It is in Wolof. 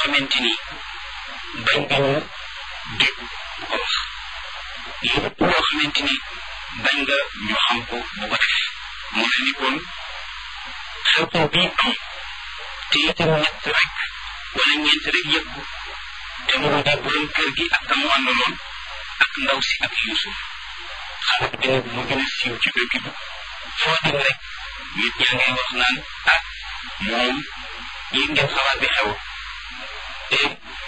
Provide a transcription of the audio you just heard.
xamante ni bañ nga ñu dégg bu ko wax lépp loo xamante ni bañ nga ñu xam ko bu ko def mu ne ni kon xew-xew bii am te itam ñett rek wala ñeent rek yëpp te mu di borom kër gi ak kamu àndaloon ak ndaw si ak Yuusuf xale bi dina mu gën a siiw ci dëkk bi foo dem rek nit ñaa ngay wax naan moom yéeg ngeen xabaar bi xew te